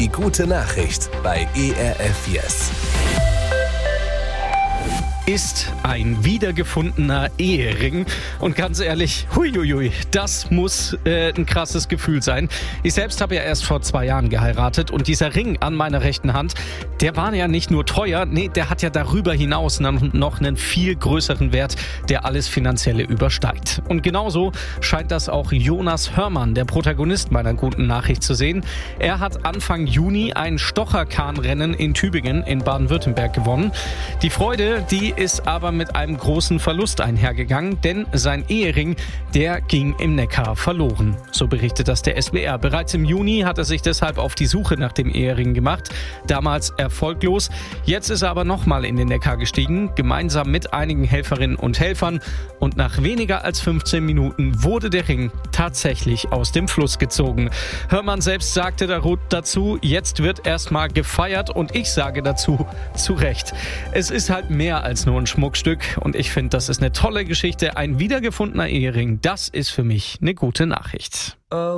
Die gute Nachricht bei ERF Yes. Ist ein wiedergefundener Ehering. Und ganz ehrlich, huiuiui, das muss ein krasses Gefühl sein. Ich selbst habe ja erst vor 2 Jahren geheiratet und dieser Ring an meiner rechten Hand, der war ja nicht nur teuer, nee, der hat ja darüber hinaus noch einen viel größeren Wert, der alles Finanzielle übersteigt. Und genauso scheint das auch Jonas Hörmann, der Protagonist meiner guten Nachricht, zu sehen. Er hat Anfang Juni ein Stocherkahnrennen in Tübingen in Baden-Württemberg gewonnen. Die Freude, die ist aber mit einem großen Verlust einhergegangen, denn sein Ehering, der ging im Neckar verloren. So berichtet das der SWR. Bereits im Juni hat er sich deshalb auf die Suche nach dem Ehering gemacht. Damals erfolglos. Jetzt ist er aber nochmal in den Neckar gestiegen, gemeinsam mit einigen Helferinnen und Helfern. Und nach weniger als 15 Minuten wurde der Ring tatsächlich aus dem Fluss gezogen. Hörmann selbst sagte dazu, jetzt wird erstmal gefeiert, und ich sage dazu, zu Recht. Es ist halt mehr als nur ein Schmuckstück, und ich finde, das ist eine tolle Geschichte. Ein wiedergefundener Ehering, das ist für mich eine gute Nachricht.